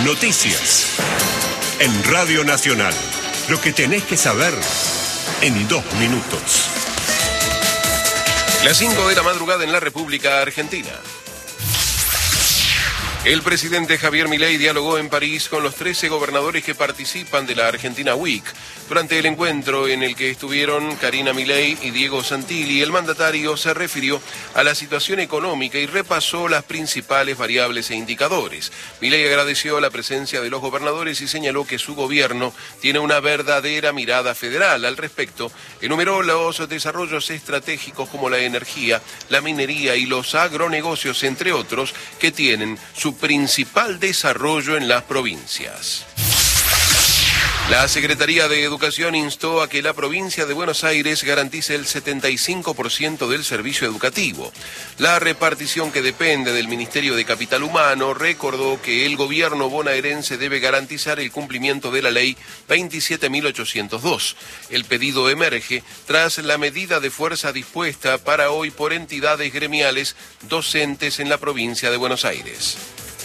Noticias. En Radio Nacional. Lo que tenés que saber en 2 minutos. Las 5 de la madrugada en la República Argentina. El presidente Javier Milei dialogó en París con los 13 gobernadores que participan de la Argentina Week. Durante el encuentro en el que estuvieron Karina Milei y Diego Santilli, el mandatario se refirió a la situación económica y repasó las principales variables e indicadores. Milei agradeció la presencia de los gobernadores y señaló que su gobierno tiene una verdadera mirada federal. Al respecto, enumeró los desarrollos estratégicos como la energía, la minería y los agronegocios, entre otros, que tienen su principal desarrollo en las provincias. La Secretaría de Educación instó a que la provincia de Buenos Aires garantice el 75% del servicio educativo. La repartición, que depende del Ministerio de Capital Humano, recordó que el gobierno bonaerense debe garantizar el cumplimiento de la ley 27.802. El pedido emerge tras la medida de fuerza dispuesta para hoy por entidades gremiales docentes en la provincia de Buenos Aires.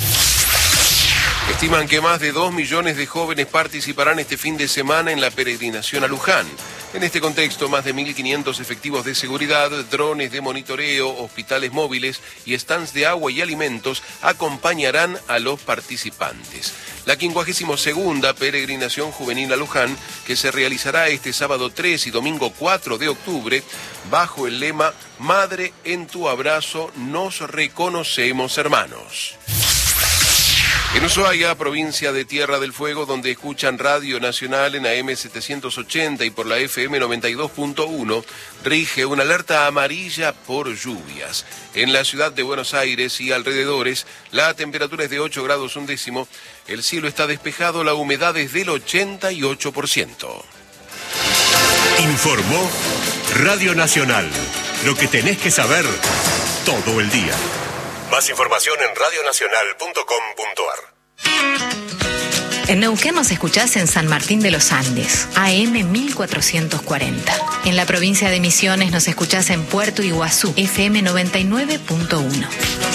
Estiman que más de 2 millones de jóvenes participarán este fin de semana en la peregrinación a Luján. En este contexto, más de 1.500 efectivos de seguridad, drones de monitoreo, hospitales móviles y stands de agua y alimentos acompañarán a los participantes. La 52ª peregrinación juvenil a Luján, que se realizará este sábado 3 y domingo 4 de octubre, bajo el lema Madre, en tu abrazo nos reconocemos hermanos. En Ushuaia, provincia de Tierra del Fuego, donde escuchan Radio Nacional en AM 780 y por la FM 92.1, rige una alerta amarilla por lluvias. En la ciudad de Buenos Aires y alrededores, la temperatura es de 8 grados 1 décimo, el cielo está despejado, la humedad es del 88%. Informó Radio Nacional. Lo que tenés que saber todo el día. Más información en radionacional.com.ar. En Neuquén nos escuchás en San Martín de los Andes, AM 1440. En la provincia de Misiones nos escuchás en Puerto Iguazú, FM 99.1.